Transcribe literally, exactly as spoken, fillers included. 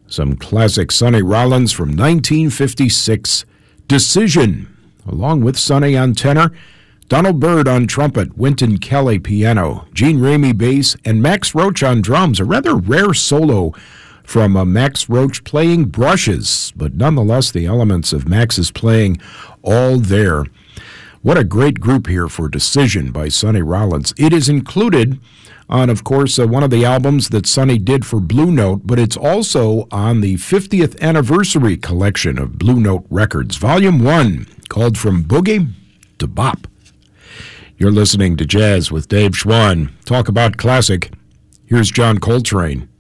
Some classic Sonny Rollins from nineteen fifty-six, Decision, along with Sonny on tenor, Donald Byrd on trumpet, Wynton Kelly piano, Gene Ramey bass, and Max Roach on drums. A rather rare solo from uh, Max Roach playing brushes, but nonetheless the elements of Max's playing all there. What a great group here for Decision by Sonny Rollins. It is included on, of course, uh, one of the albums that Sonny did for Blue Note, but it's also on the fiftieth anniversary collection of Blue Note Records, Volume one, called From Boogie to Bop. You're listening to Jazz with Dave Schwann. Talk about classic. Here's John Coltrane.